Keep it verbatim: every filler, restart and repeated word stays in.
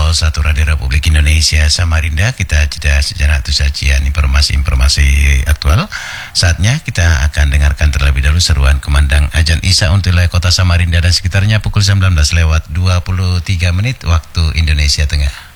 satu Radio Republik Indonesia Samarinda. Kita jeda sejenak untuk sajian informasi-informasi aktual. Saatnya kita akan dengarkan terlebih dahulu seruan kumandang Azan Isya untuk wilayah kota Samarinda dan sekitarnya pukul sembilan belas lewat dua puluh tiga menit waktu Indonesia Tengah.